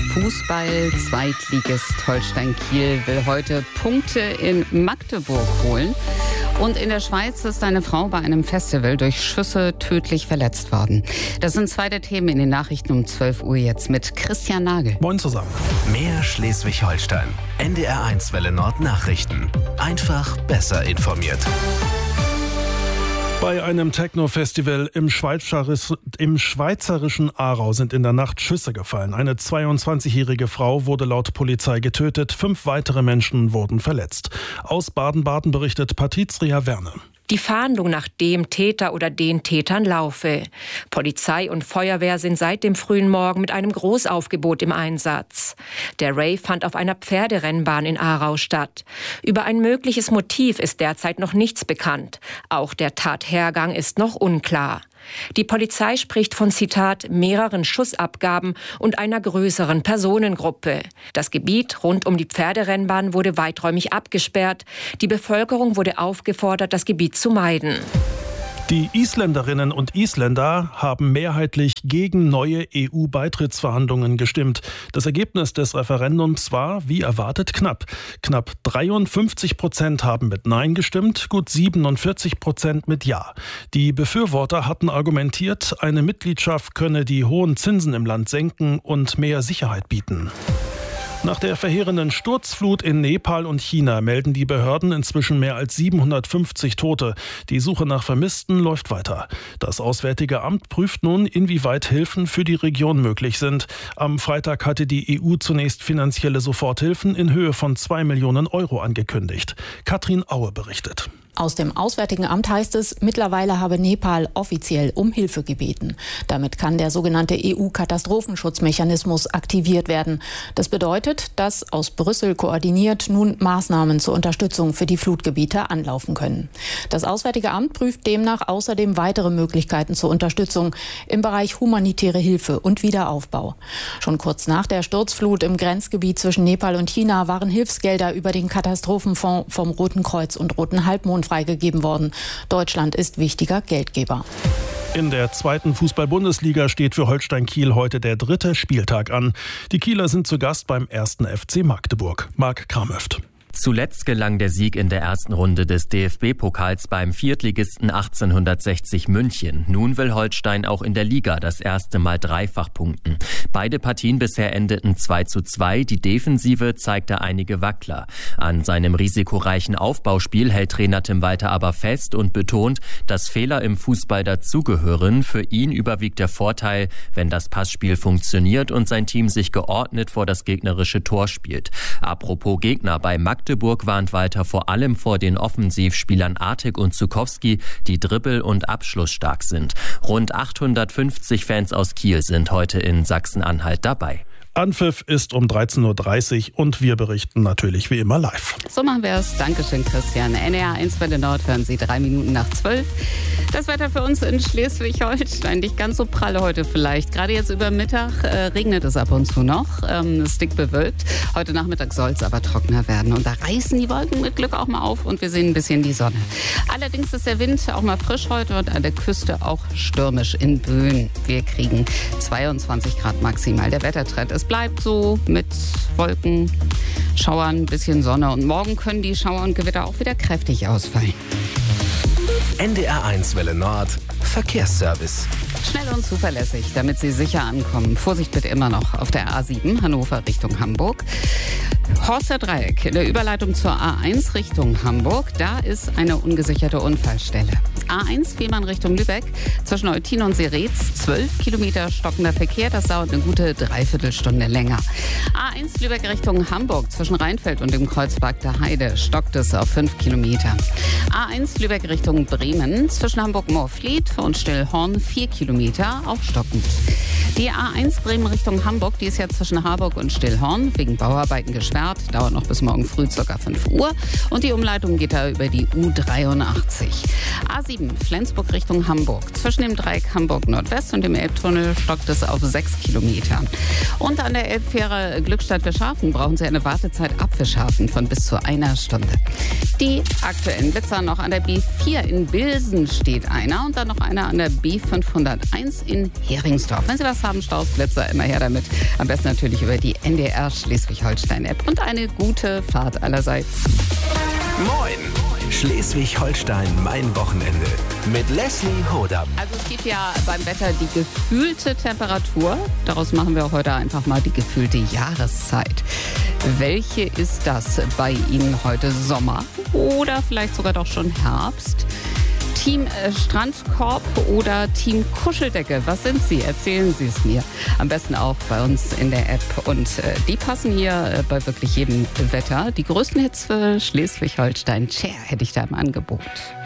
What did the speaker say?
Fußball. Zweitligist Holstein Kiel will heute Punkte in Magdeburg holen. Und in der Schweiz ist eine Frau bei einem Festival durch Schüsse tödlich verletzt worden. Das sind zwei der Themen in den Nachrichten um 12 Uhr jetzt mit Christian Nagel. Moin zusammen. Mehr Schleswig-Holstein. NDR1 Welle Nord Nachrichten. Einfach besser informiert. Bei einem Techno-Festival im schweizerischen Aarau sind in der Nacht Schüsse gefallen. Eine 22-jährige Frau wurde laut Polizei getötet, 5 weitere Menschen wurden verletzt. Aus Baden-Baden berichtet Patricia Werner. Die Fahndung nach dem Täter oder den Tätern laufe. Polizei und Feuerwehr sind seit dem frühen Morgen mit einem Großaufgebot im Einsatz. Der Rave fand auf einer Pferderennbahn in Aarau statt. Über ein mögliches Motiv ist derzeit noch nichts bekannt. Auch der Tathergang ist noch unklar. Die Polizei spricht von, Zitat, mehreren Schussabgaben und einer größeren Personengruppe. Das Gebiet rund um die Pferderennbahn wurde weiträumig abgesperrt. Die Bevölkerung wurde aufgefordert, das Gebiet zu meiden. Die Isländerinnen und Isländer haben mehrheitlich gegen neue EU-Beitrittsverhandlungen gestimmt. Das Ergebnis des Referendums war, wie erwartet, knapp. Knapp 53% haben mit Nein gestimmt, gut 47% mit Ja. Die Befürworter hatten argumentiert, eine Mitgliedschaft könne die hohen Zinsen im Land senken und mehr Sicherheit bieten. Nach der verheerenden Sturzflut in Nepal und China melden die Behörden inzwischen mehr als 750 Tote. Die Suche nach Vermissten läuft weiter. Das Auswärtige Amt prüft nun, inwieweit Hilfen für die Region möglich sind. Am Freitag hatte die EU zunächst finanzielle Soforthilfen in Höhe von 2 Millionen Euro angekündigt. Katrin Aue berichtet. Aus dem Auswärtigen Amt heißt es, mittlerweile habe Nepal offiziell um Hilfe gebeten. Damit kann der sogenannte EU-Katastrophenschutzmechanismus aktiviert werden. Das bedeutet, dass aus Brüssel koordiniert nun Maßnahmen zur Unterstützung für die Flutgebiete anlaufen können. Das Auswärtige Amt prüft demnach außerdem weitere Möglichkeiten zur Unterstützung im Bereich humanitäre Hilfe und Wiederaufbau. Schon kurz nach der Sturzflut im Grenzgebiet zwischen Nepal und China waren Hilfsgelder über den Katastrophenfonds vom Roten Kreuz und Roten Halbmond freigegeben worden. Deutschland ist wichtiger Geldgeber. In der 2. Fußball-Bundesliga steht für Holstein Kiel heute der 3. Spieltag an. Die Kieler sind zu Gast beim 1. FC Magdeburg. Marc Kramhöft. Zuletzt gelang der Sieg in der ersten Runde des DFB-Pokals beim Viertligisten 1860 München. Nun will Holstein auch in der Liga das erste Mal dreifach punkten. Beide Partien bisher endeten 2:2. Die Defensive zeigte einige Wackler. An seinem risikoreichen Aufbauspiel hält Trainer Tim Walter aber fest und betont, dass Fehler im Fußball dazugehören. Für ihn überwiegt der Vorteil, wenn das Passspiel funktioniert und sein Team sich geordnet vor das gegnerische Tor spielt. Apropos Gegner, bei Magdeburg warnt Walter vor allem vor den Offensivspielern Artig und Zukowski, die dribbel- und abschlussstark sind. Rund 850 Fans aus Kiel sind heute in Sachsen-Anhalt dabei. Anpfiff ist um 13:30 Uhr und wir berichten natürlich wie immer live. So machen wir es. Dankeschön, Christian. NDR1 Welle Nord hören Sie 3 Minuten nach 12. Das Wetter für uns in Schleswig-Holstein. Nicht ganz so prall heute vielleicht. Gerade jetzt über Mittag regnet es ab und zu noch. Es ist dick bewölkt. Heute Nachmittag soll es aber trockener werden. Und da reißen die Wolken mit Glück auch mal auf und wir sehen ein bisschen die Sonne. Allerdings ist der Wind auch mal frisch heute und an der Küste auch stürmisch in Böen. Wir kriegen 22 Grad maximal. Der Wettertrend ist bleibt so mit Wolken, Schauern, ein bisschen Sonne. Und morgen können die Schauer und Gewitter auch wieder kräftig ausfallen. NDR1 Welle Nord Verkehrsservice. Schnell und zuverlässig, damit Sie sicher ankommen. Vorsicht bitte immer noch auf der A7 Hannover Richtung Hamburg. Horster Dreieck in der Überleitung zur A1 Richtung Hamburg. Da ist eine ungesicherte Unfallstelle. A1 Fehmarn Richtung Lübeck. Zwischen Eutin und Seretz 12 Kilometer stockender Verkehr. Das dauert eine gute Dreiviertelstunde länger. A1 Lübeck Richtung Hamburg. Zwischen Rheinfeld und dem Kreuzberg der Heide stockt es auf 5 Kilometer. A1 Lübeck Richtung Bremen. Zwischen Hamburg-Moorfleet und Stillhorn 4 Kilometer, auch stockend. Die A1 Bremen Richtung Hamburg, die ist ja zwischen Harburg und Stillhorn wegen Bauarbeiten gesperrt. Dauert noch bis morgen früh ca. 5 Uhr. Und die Umleitung geht da über die U83. A7 Flensburg Richtung Hamburg. Zwischen dem Dreieck Hamburg Nordwest und dem Elbtunnel stockt es auf 6 Kilometer. Und an der Elbfähre Glückstadt-Wischhafen brauchen Sie eine Wartezeit ab Wischhafen von bis zu 1 Stunde. Die aktuellen Blitzer noch an der B4 in Bilsen steht einer und dann noch einer an der B501 in Heringsdorf. Wenn Sie was Spaß haben, Stausplätze, immer her damit. Am besten natürlich über die NDR Schleswig-Holstein-App. Und eine gute Fahrt allerseits. Moin! Schleswig-Holstein, mein Wochenende. Mit Leslie Hodam. Also es gibt ja beim Wetter die gefühlte Temperatur. Daraus machen wir heute einfach mal die gefühlte Jahreszeit. Welche ist das bei Ihnen heute? Sommer oder vielleicht sogar doch schon Herbst? Team Strandkorb oder Team Kuscheldecke? Was sind Sie? Erzählen Sie es mir. Am besten auch bei uns in der App. Und die passen hier bei wirklich jedem Wetter. Die größten Hits für Schleswig-Holstein. Tja, hätte ich da im Angebot.